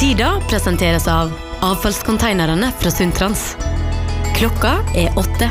Sida presenteres av avfallskonteinerne fra Sundtrans. Klokka 8.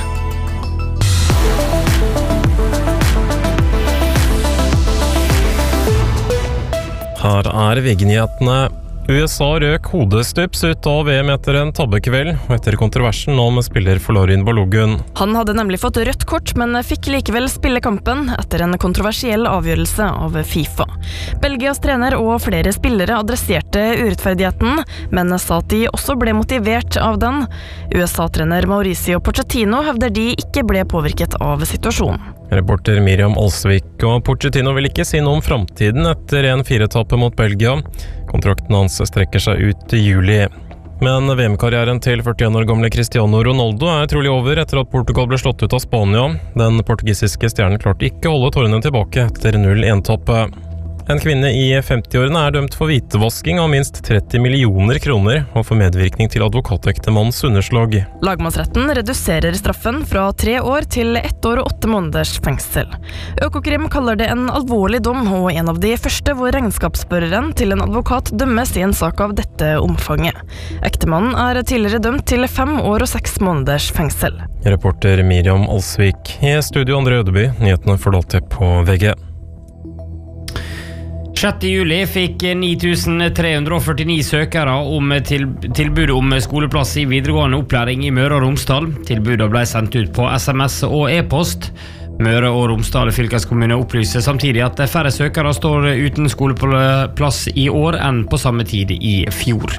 Her VG-nyhetene. USA røk hodestups ut av VM etter en tabbekveld, og etter kontroversen om spiller Folarin Balogun. Han hadde nemlig fått rødt kort, men fikk likevel spille kampen etter en kontroversiell avgjørelse av FIFA. Belgias trener og flere spillere adresserte urettferdigheten, men sa at de også ble motivert av den. USA-trener Mauricio Pochettino hevder de ikke ble påvirket av situasjonen. Reporter Miriam Alsvik, og Pochettino vil ikke si noe om fremtiden etter en 4-etappe mot Belgia. Kontrakten hans strekker seg ut i juli. Men VM-karrieren til 41 år gamle Cristiano Ronaldo er trolig over etter at Portugal ble slått ut av Spania. Den portugisiske stjernen klarte ikke å holde tårene tilbake etter 0-1-tappe. En kvinne i 50-årene er dømt for hvitevasking av minst 30 millioner kroner og for medvirkning til advokatektemannens underslag. Lagmannsretten reduserer straffen fra 3 år til 1 år og 8 måneders fengsel. Økokrim kaller det en alvorlig dom, og en av de første hvor regnskapsføreren til en advokat dømmes i en sak av dette omfanget. Ektemannen er tidligere dømt til 5 år og 6 måneders fengsel. Reporter Miriam Alsvik. I studio Andre Ødeby, nyhetene får dalt til på VG. 6. juli fikk 9349 søkere om tilbud om skoleplass i videregående opplæring i Møre og Romsdal. Tilbudet ble sendt ut på SMS og e-post. Møre og Romsdal fylkeskommune opplyser samtidig at færre søkere står uten skoleplass i år enn på samme tid i fjor.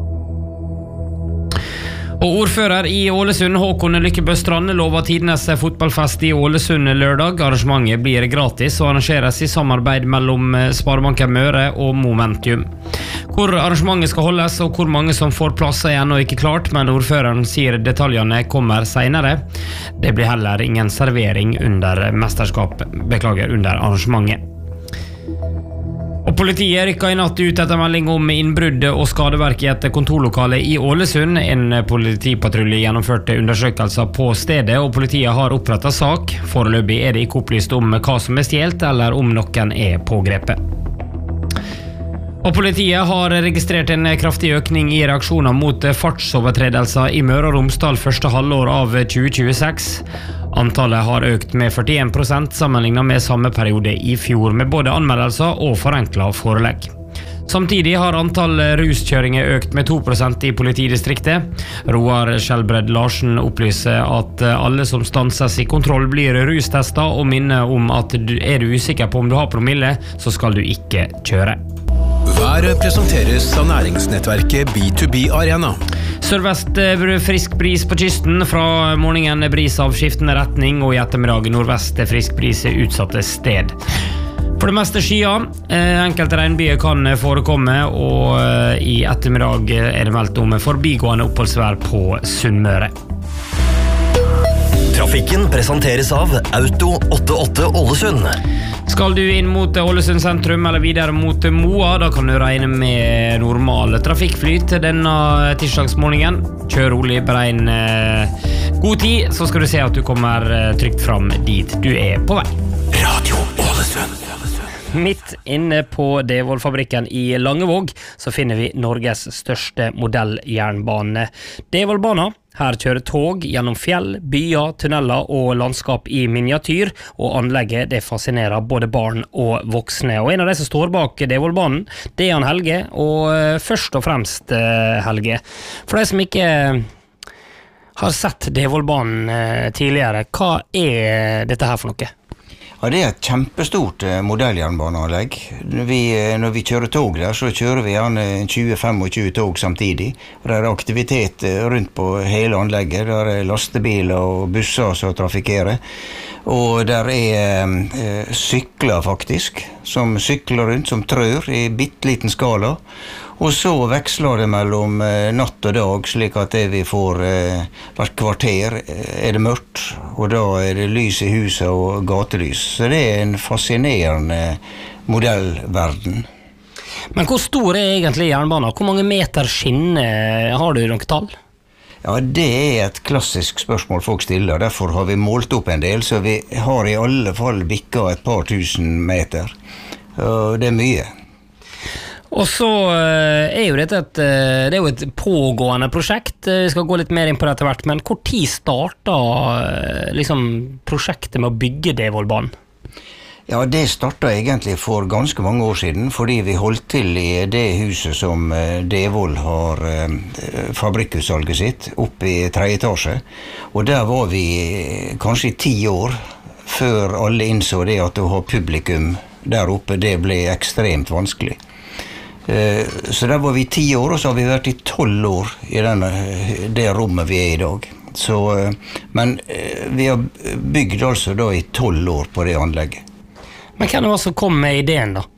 Og ordfører i Ålesund, Håkon Lykkebøstrand, lover tidenes fotballfest i Ålesund lørdag. Arrangementet blir gratis og arrangeres i samarbeid mellom Sparebanken Møre og Momentum. Hvor arrangementet skal holdes og hvor mange som får plass er ennå ikke klart, men ordføreren sier detaljene kommer senere. Det blir heller ingen servering under arrangementet. Og politiet rykket i natt ut etter melding om innbrudd og skadeverk i et kontorlokale i Ålesund. En politipatrulje gjennomførte undersøkelser på stedet, og politiet har opprettet sak. Foreløpig er det ikke opplyst om hva som er stjelt, eller om noen er pågrepet. Og politiet har registrert en kraftig økning i reaksjoner mot fartsovertredelser i Møre og Romsdal første halvår av 2026. Antallet har økt med 41% sammenlignet med samme periode i fjor, med både anmeldelser og forenklet forelegg. Samtidig har antall ruskjøringer økt med 2% i politidistriktet. Roar Skjelbred Larsen opplyser at alle som stanses i kontroll blir rustestet, og minner om at er du usikker på om du har promille, så skal du ikke kjøre. Været presenteres av næringsnettverket B2B Arena. Sørvest frisk bris på kysten, fra morgenen bris av skiftende retning, og i ettermiddag nordvest frisk bris utsatte sted. For det meste skyer, enkelte regnbyer kan forekomme, og i ettermiddag er det meldt om forbigående oppholdsvær på Sunnmøre. Trafikken presenteres av Auto 88 Ålesund. Skal du inn mot Ålesund sentrum eller videre mot Moa, da kan du regne med normal trafikkflyt denne tirsdagsmorgenen. Kjør rolig, beregn god tid, så skal du se at du kommer trygt fram dit du er på vei. Radio Ålesund. Midt inne på Devold-fabrikken i Langevåg så finner vi Norges største modelljernbane, Devoldbanen. Her kjører tog gjennom fjell, byer, tunneler og landskap i miniatyr, og anlegget det fascinerer både barn og voksne. Og en av de som står bak Devoldbanen, det er han Helge, og først og fremst Helge. For de som ikke har sett Devoldbanen tidligere, hva er dette her for noe? Ja, det er et kjempestort modelljernbaneanlegg. Når vi kjører tog der, så kjører vi gjerne 20-25 tog samtidig. Og det er aktivitet rundt på hele anlegget. Det er lastebiler og busser som trafikerer. Og der er sykler faktisk, som sykler rundt, som trør i bitteliten skala. Og så veksler det mellom natt og dag, slik at vi får hvert kvarter er det mørkt, og da er det lys i huset og gatelys. Så det er en fascinerende modellverden. Men hvor stor er egentlig jernbanen? Hvor mange meter skinner har du i noen tall? Ja, det er et klassisk spørsmål folk stiller. Derfor har vi målt opp en del, så vi har i alle fall bikket et par tusen meter. Og det er mye. Og så jo dette det jo et pågående prosjekt. Vi skal gå litt mer inn på det etter hvert, men hvor tid startet liksom prosjektet med å bygge Devollbanen? Ja, det startet egentlig for ganske mange år siden, fordi vi holdt til i det huset som Devoll har fabrikkutsalget sitt, oppe i 3. etasje. Og der var vi kanskje i 10 år, før alle innså det at å ha publikum der oppe, det ble ekstremt vanskelig. Så der var vi 10 år, og så har vi vært i 12 år i det rommet vi i dag. Så, men vi har bygd altså da i 12 år på det anlegget. Men hvem var det som kom med ideen da?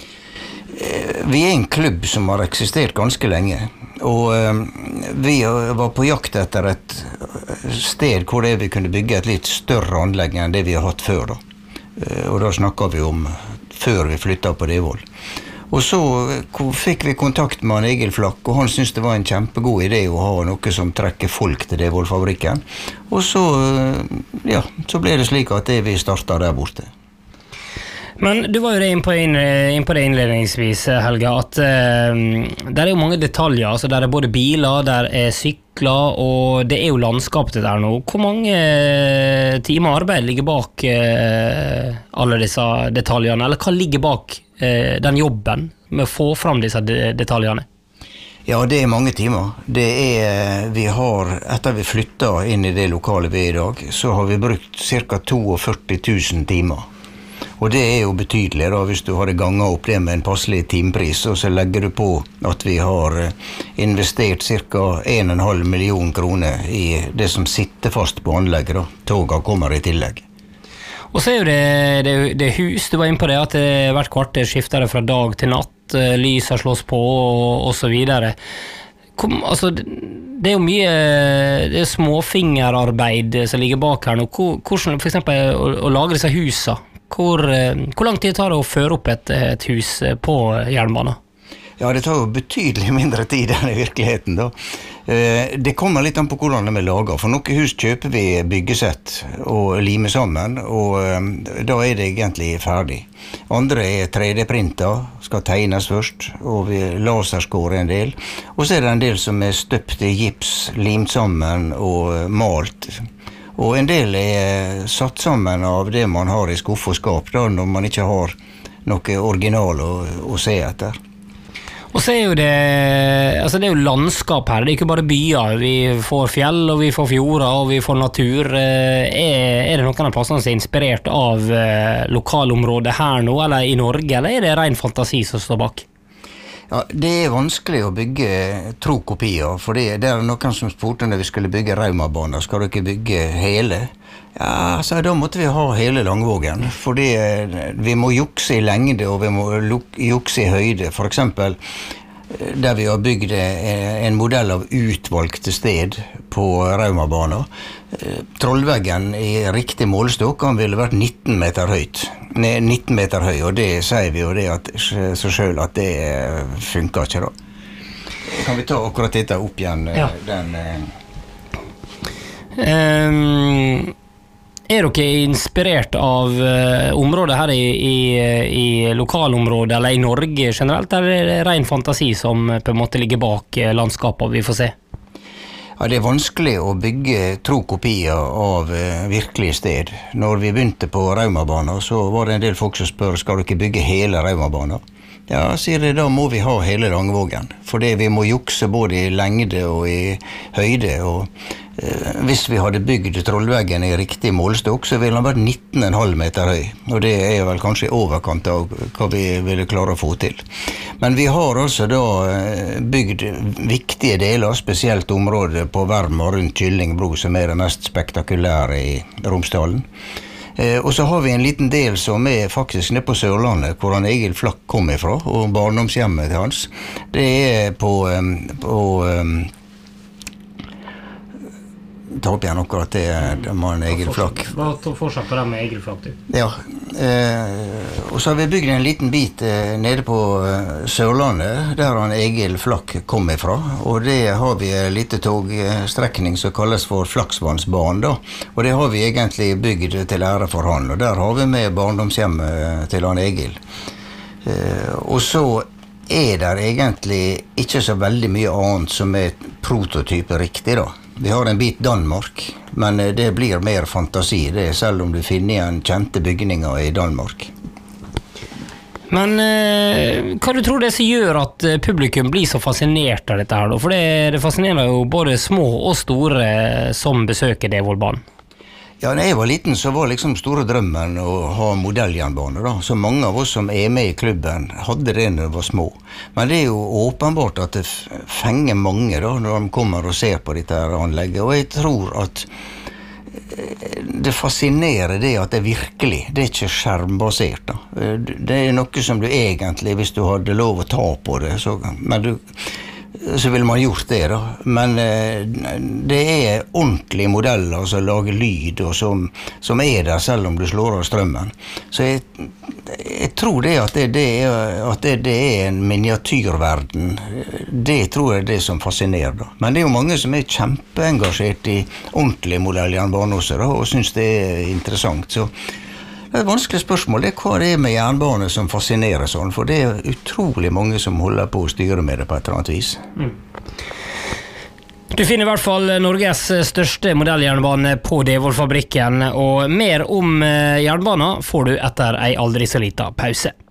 Vi en klubb som har eksistert ganske lenge, og vi var på jakt etter et sted hvor vi kunne bygge et litt større anlegg enn det vi har hatt før da. Og da snakket vi om før vi flyttet på Devoll. Og så fikk vi kontakt med Egil Flakk, og han syntes det var en kjempegod idé å ha noe som trekker folk til Devoll-fabrikken. Og så, ja, så ble det slik at vi startet der borte. Men du var jo inn på det innledningsvis, Helge, at der jo mange detaljer, altså der både biler, der sykler, og det jo landskapet der nå. Hvor mange timer arbeid ligger bak alle disse detaljene, eller hva ligger bak den jobben med å få fram disse detaljene? Ja, det mange timer. Vi har, etter vi flyttet inn i det lokalet vi i dag, så har vi brukt ca. 42 000 timer. Og det jo betydelig da, hvis du hadde ganget opp det med en passelig timepris, og så legger du på at vi har investert ca. 1,5 million kroner i det som sitter fast på anlegget da. Toget kommer i tillegg. Og så jo det hus, du var inne på det, at hvert kvarter skifter det fra dag til natt, lyset slås på og så videre. Altså, det jo mye det småfingerarbeid som ligger bak her nå. Hvordan for eksempel å lage disse husene? Hvor lang tid tar det å føre opp et hus på jernbanen? Ja, det tar jo betydelig mindre tid enn i virkeligheten da. Det kommer litt an på hvordan det lager. For noen hus kjøper vi byggesett og limer sammen, og da det egentlig ferdig. Andre 3D-printer, skal tegnes først, og vi laserskårer en del. Og så det en del som støpt i gips, limt sammen og malt. Og en del satt sammen av det man har i skuff og skap, da, når man ikke har noe original å se etter. Og så jo det, altså det jo landskap her, det ikke bare byer. Vi får fjell, og vi får fjorder, og vi får natur. Det noen av plassene som inspirert av lokalområdet her nå, eller i Norge, eller det ren fantasi som står bak? Ja, det vanskelig å bygge tro-kopier, for det noen som spurte når vi skulle bygge Raumabanen. Skal du ikke bygge hele? Ja, så da måtte vi ha hele Langvågen, fordi vi må jukse i lengde, og vi må jukse i høyde. For eksempel, der vi har bygd en modell av utvalgte sted på Raumabanen. Trollveggen i riktig målstokk, han ville vært 19 meter høy, og det sier vi jo det at, så selv at det funker ikke da. Kan vi ta akkurat dette opp igjen? Ja. Dere inspirert av området her i lokalområdet, eller i Norge generelt, eller det ren fantasi som på en måte ligger bak landskapet vi får se? Ja, det vanskelig å bygge tro-kopier av virkelig sted. Når vi begynte på Raumabanen, så var det en del folk som spør, skal du ikke bygge hele Raumabanen? Ja, sier det, da må vi ha hele Langvågen. Fordi vi må jukse både i lengde og i høyde. Og hvis vi hadde bygd Trollveggen i riktig målstokk, så ville den vært 19,5 meter høy. Og det vel kanskje i overkant av hva vi ville klare å få til. Men vi har altså da bygd viktige deler, spesielt området på Verma rundt Kyllingbro, som det mest spektakulære i Romsdalen. Og så har vi en liten del som faktisk nede på Sørlandet, hvor han Egil Flakk kom ifra, og barndomshjemmet til hans. Det på ta opp igjen akkurat det med Egil Flakk. Hva fortsatt på det med Egil Flakk, du? Ja, og så har vi bygd en liten bit nede på Sørlandet, der han Egil Flakk kom ifra, og det har vi en lite togstrekning som kalles for Flaksvannsbanen da, og det har vi egentlig bygd til ære for han, og der har vi med barndomshjemmet til han Egil. Og så der egentlig ikke så veldig mye annet som prototype riktig da. Vi har en bit Danmark, men det blir mer fantasi, det selv om du finner igjen kjente bygninger i Danmark. Men hva du tror det som gjør at publikum blir så fascinert av dette her da? For det fascinerer jo både små og store som besøker Devollbanen. Ja, når jeg var liten så var liksom store drømmen å ha modelljernbane da. Så mange av oss som med i klubben hadde det når de var små. Men det jo åpenbart at det fenger mange da, når de kommer og ser på dette her anlegget. Og jeg tror at det fascinerer det at det virkelig, det ikke skjermbasert da. Det noe som du egentlig, hvis du hadde lov å ta på det, så ville man gjort det da. Men det ordentlige modeller som lager lyd og som der selv om du slår av strømmen. Så jeg tror det at det en miniatyrverden. Det tror jeg det som fascinerer da. Men det jo mange som kjempeengasjert i ordentlige modelljernbane også da, og synes det interessant. Så det et vanskelig spørsmål, det hva det med jernbane som fascinerer sånn, for det utrolig mange som holder på å styre med det på et eller annet vis. Du finner i hvert fall Norges største modelljernbane på Devollfabrikken, og mer om jernbanen får du etter ei aldri så liten pause.